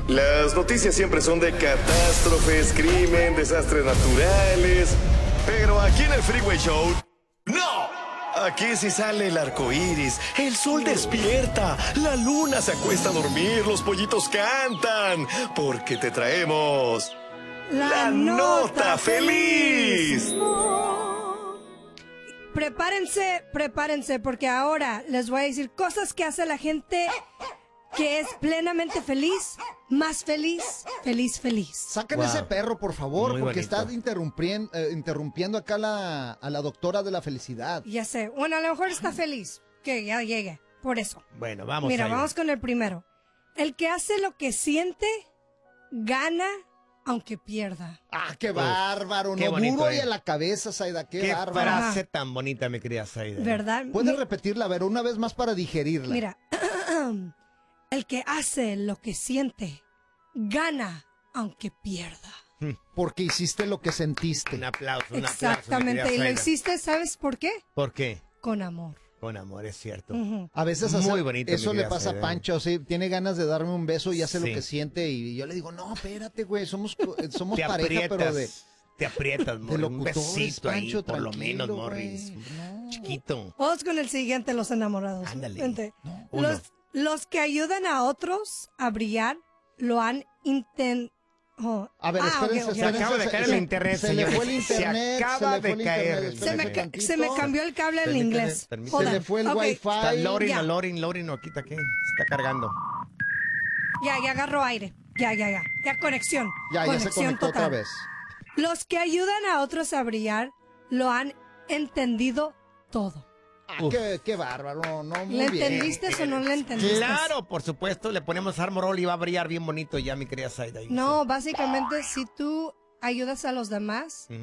Las noticias siempre son de catástrofes, crimen, desastres naturales. Pero aquí en el Freeway Show, ¡no! Aquí sí sale el arco iris, el sol despierta, la luna se acuesta a dormir, los pollitos cantan, porque te traemos la nota feliz. Prepárense, porque ahora les voy a decir cosas que hace la gente que es plenamente feliz, más feliz. Saquen ese perro, por favor, Muy porque bonito. está interrumpiendo acá a la doctora de la felicidad. Ya sé, bueno, a lo mejor está feliz, que ya llegue, por eso. Bueno, vamos Mira, allá. vamos con el primero. El que hace lo que siente, gana aunque pierda. ¡Ah, qué bárbaro! qué No, bonito, duro y a la cabeza, Zaida, qué bárbaro. frase tan bonita, mi querida Zaida. ¿Verdad? ¿Puedes repetirla, a ver, una vez más para digerirla? Mira, el que hace lo que siente, gana aunque pierda. Porque hiciste lo que sentiste. Un aplauso, un aplauso. Exactamente, mi y querida lo Zaida. hiciste, ¿sabes por qué? ¿Por qué? Con amor. Con amor, es cierto. Ujú. A veces Muy bonito, eso mi le querida pasa a Zaida. Pancho, sí, tiene ganas de darme un beso y hace lo Sí. que siente y yo le digo, no, espérate, güey, somos Te pareja, aprietas, pero de te aprietas, Morris. Un locutores, besito ahí, Pancho, por lo tranquilo, menos, Morris. güey. No. Chiquito. Vamos con el siguiente, los enamorados. Ándale. Vente. Uno. Los que ayudan a otros a brillar lo han intentado. A ver, espérense, Se acaba de caer el internet, se le señores. fue el internet, Se acaba se le fue el de caer. internet, Se me, espérense tantito. se me cambió el cable en Permíteme, inglés. permíteme. Hold Se le on. fue el Ok, wifi. Está loading, ya. loading, no, quita que está cargando. Ya agarró aire. Ya. Ya conexión. Ya se Conexión conectó total. otra vez. Los que ayudan a otros a brillar lo han entendido todo. Ah, qué bárbaro, no, muy ¿Le bien. entendiste o no le entendiste? Claro, por supuesto, le ponemos Armor All y va a brillar bien bonito ya, mi querida Zaida. No, básicamente si tú ayudas a los demás,